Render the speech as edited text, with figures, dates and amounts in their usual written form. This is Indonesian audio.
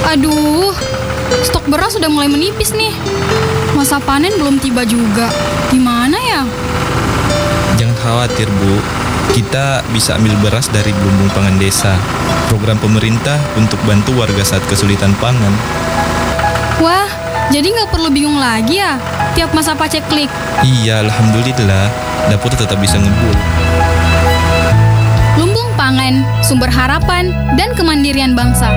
Aduh, stok beras sudah mulai menipis nih. Masa panen belum tiba juga. Gimana ya? Jangan khawatir, Bu. Kita bisa ambil beras dari Lumbung Pangan Desa, program pemerintah untuk bantu warga saat kesulitan pangan. Wah, jadi nggak perlu bingung lagi ya tiap masa paceklik. Iya, alhamdulillah, dapur tetap bisa ngebul. Lumbung Pangan, sumber harapan dan kemandirian bangsa.